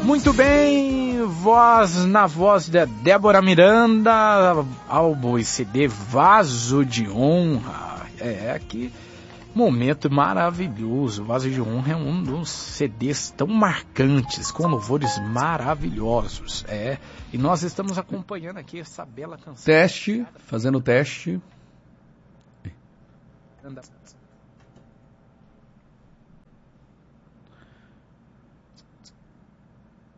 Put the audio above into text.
Muito bem, na voz da Débora Miranda, álbum e CD Vaso de Honra. Que momento maravilhoso. Vaso de Honra é um dos CDs tão marcantes, com louvores maravilhosos. E nós estamos acompanhando aqui essa bela canção. Fazendo teste.